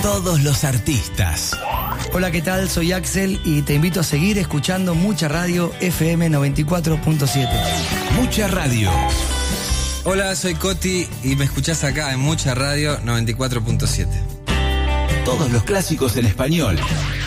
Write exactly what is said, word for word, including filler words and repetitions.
Todos los artistas. Hola, ¿qué tal? Soy Axel y te invito a seguir escuchando Mucha Radio F M noventa y cuatro punto siete. Mucha Radio. Hola, soy Coti y me escuchás acá en Mucha Radio noventa y cuatro punto siete. Todos los clásicos en español.